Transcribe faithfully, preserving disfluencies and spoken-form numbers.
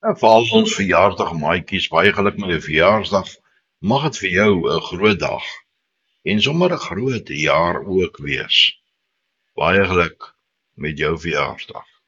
En veral ons verjaardag maatjies, baie geluk met jou verjaarsdag. Mag dit vir jou 'n groot dag en sommer 'n groot jaar ook wees. Baie geluk met jou verjaarsdag.